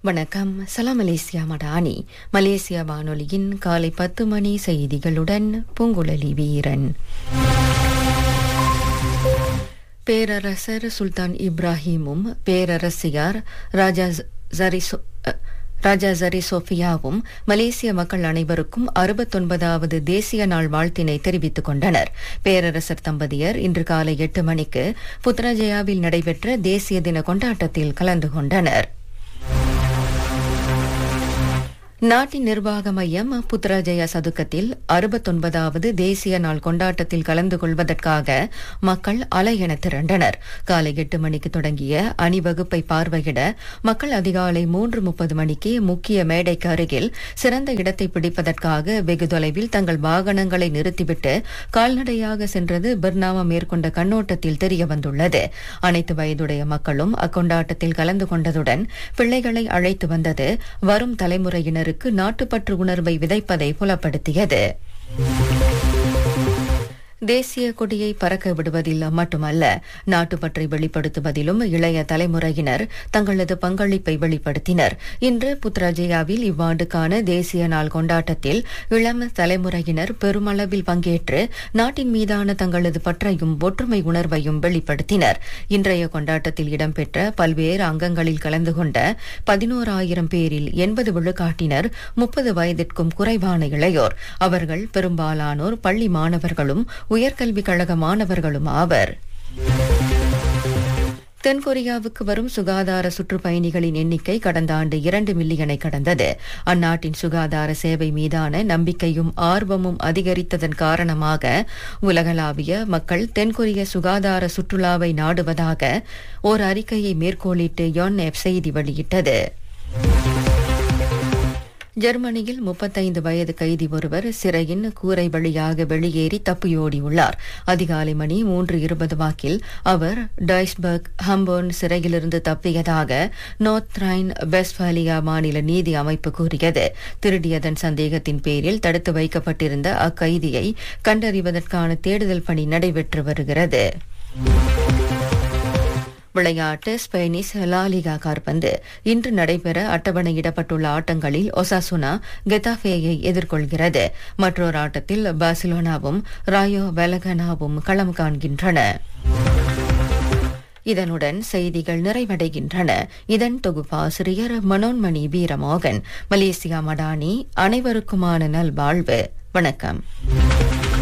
வணக்கம். சலாம் Malaysia Madani. Malaysia வானொலியின் காலை 10 மணி செய்திகளுடன் பூங்குழலி வீரன். பேரரசர் சுல்தான் இப்ராஹிமும் பேரரசியார் ராஜா ஜரி சோஃபியாவும் மலேசிய மக்கள் அனைவருக்கும் 69வது தேசிய நாள் வாழ்த்தினை தெரிவித்துக் கொண்டனர். பேரரசர் தம்பதியர் இன்று காலை 8 மணிக்கு புத்ராஜயாவில் நடைபெற்ற தேசிய தின கொண்டாட்டத்தில் கலந்து கொண்டனர். நாட்டின் நிர்வாக மையம் புத்ராஜயா சதுக்கத்தில் 69வது தேசிய நாள் கொண்டாட்டத்தில் கலந்து கொள்வதற்காக மக்கள் அலையென திரண்டனர். காலை 8 மணிக்கு தொடங்கிய அணிவகுப்பை பார்வையிட மக்கள் அதிகாலை 3:30 மணிக்கு முக்கிய மேடைக்கு அருகில் சிறந்த இடத்தை பிடிப்பதற்காக வெகு தொலைவில் தங்கள் வாகனங்களை நிறுத்திவிட்டு கால்நடையாக சென்றது பர்னாமா மேற்கொண்ட கண்ணோட்டத்தில் தெரிய வந்துள்ளது. அனைத்து வயதுடைய மக்களும் அக்கொண்டாட்டத்தில் கலந்து கொண்டதுடன் பிள்ளைகளை அழைத்து வந்தது வரும் தலைமுறையினருக்கு நாட்டுப்பற்று உணர்வை விதைப்பதை புலப்படுத்தியது. தேசிய கொடியை பறக்க விடுவதில் மட்டுமல்ல, நாட்டுப்பற்றை வெளிப்படுத்துவதிலும் இளைய தலைமுறையினர் தங்களது பங்களிப்பை வெளிப்படுத்தினர். இன்று புத்ராஜயாவில் இவ்வாண்டுக்கான தேசிய நாள் கொண்டாட்டத்தில் இளம் தலைமுறையினர் பெருமளவில் பங்கேற்று நாட்டின் மீதான தங்களது பற்றையும் ஒற்றுமை உணர்வையும் வெளிப்படுத்தினர். இன்றைய கொண்டாட்டத்தில் இடம்பெற்ற பல்வேறு அங்கங்களில் கலந்து கொண்ட 11,000 பேரில் 80 விழுக்காட்டினர் 30 வயதிற்கும் குறைவான இளையோர். அவர்கள் பெரும்பாலானோர் பள்ளி மாணவர்களும் உயர்கல்விக் கழக மாணவர்களும் ஆவர். தென்கொரியாவுக்கு வரும் சுகாதார சுற்றுப்பயணிகளின் எண்ணிக்கை கடந்த ஆண்டு 2 மில்லியனை கடந்தது. அந்நாட்டின் சுகாதார சேவை மீதான நம்பிக்கையும் ஆர்வமும் அதிகரித்ததன் காரணமாக உலகளாவிய மக்கள் தென்கொரிய சுகாதார சுற்றுலாவை நாடுவதாக ஓர் அறிக்கையை மேற்கோளிட்டு யோன்எப் செய்தி வெளியிட்டது. ஜெர்மனியில் 35 வயது கைதி ஒருவர் சிறையின் கூரை வழியாக வெளியேறி தப்பியோடியுள்ளார். அதிகாலை மணி 3:20 வாக்கில் அவர் டைஸ்பர்க் ஹம்போர்ன் சிறையிலிருந்து தப்பியதாக நார்த் ரைன் வெஸ்ட்பாலியா மாநில நீதி அமைப்பு கூறியது. திருடியதன் சந்தேகத்தின் பேரில் தடுத்து வைக்கப்பட்டிருந்த அக்கைதியை கண்டறிவதற்கான தேடுதல் பணி நடைபெற்று வருகிறது. விளையாட்டு. ஸ்பெயினிஷ் லாலிகா கால்பந்து இன்று நடைபெற அட்டவணையிடப்பட்டுள்ள ஆட்டங்களில் ஒசாசுனா கெத்தாஃபேயை எதிர்கொள்கிறது. மற்றொரு ஆட்டத்தில் பார்சிலோனாவும் ராயோ வெலகனாவும் களம் காண்கின்றன. இதனுடன் செய்திகள் நிறைவடைகின்றன. இதன் தொகுப்பாசிரியர் மனோன்மணி வீரமோகன். மலேசியா மடானி. அனைவருக்குமான நல்வாழ்வு. வணக்கம்.